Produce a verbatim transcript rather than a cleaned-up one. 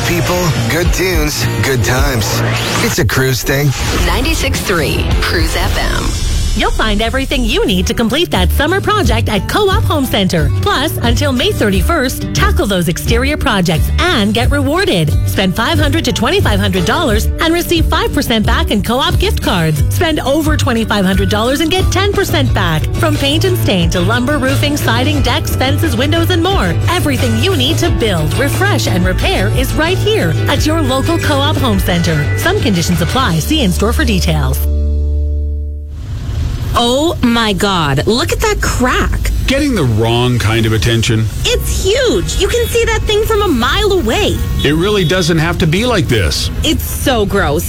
people, good tunes, good times. It's a Cruise thing. ninety-six point three Cruise F M. You'll find everything you need to complete that summer project at Co-op Home Center. Plus, until May thirty-first, tackle those exterior projects and get rewarded. Spend five hundred dollars to twenty-five hundred dollars and receive five percent back in Co-op gift cards. Spend over twenty-five hundred dollars and get ten percent back. From paint and stain to lumber, roofing, siding, decks, fences, windows, and more. Everything you need to build, refresh, and repair is right here at your local Co-op Home Center. Some conditions apply. See in-store for details. Oh my God, look at that crack. Getting the wrong kind of attention. It's huge. You can see that thing from a mile away. It really doesn't have to be like this. It's so gross.